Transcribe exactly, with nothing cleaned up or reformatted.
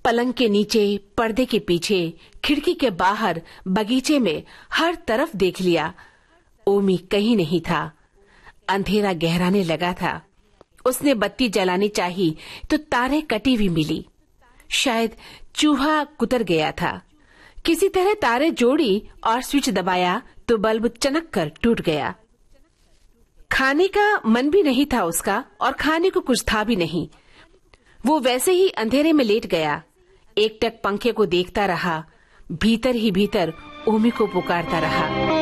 पलंग के नीचे, पर्दे के पीछे, खिड़की के बाहर, बगीचे में, हर तरफ देख लिया। ओमी कहीं नहीं था। अंधेरा गहराने लगा था। उसने बत्ती जलानी चाही तो तारे कटी हुई मिली। शायद चूहा कुतर गया था। किसी तरह तारे जोड़ी और स्विच दबाया तो बल्ब चनक कर टूट गया। खाने का मन भी नहीं था उसका और खाने को कुछ था भी नहीं। वो वैसे ही अंधेरे में लेट गया। एकटक पंखे को देखता रहा, भीतर ही भीतर ओमी को पुकारता रहा।